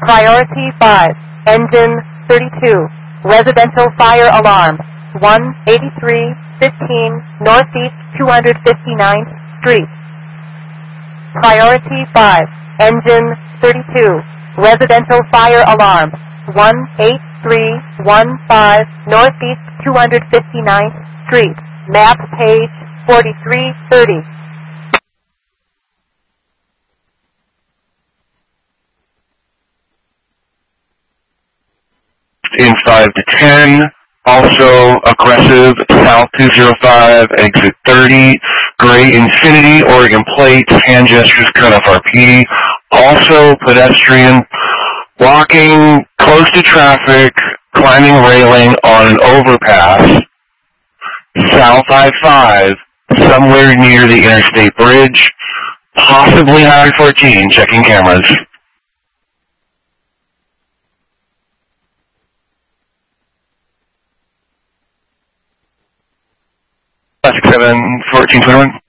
Priority 5, engine 32, residential fire alarm, 18315 Northeast 259th Street. Priority 5, engine 32, residential fire alarm, 18315 Northeast 259th Street. Map page 4330. In 5 to 10, also aggressive, south 205, exit 30, gray Infinity, Oregon plate, hand gestures, cut off RP, also pedestrian, walking close to traffic, climbing railing on an overpass, south I-5, somewhere near the interstate bridge, possibly Highway 14, checking cameras. Classic 7, 1421.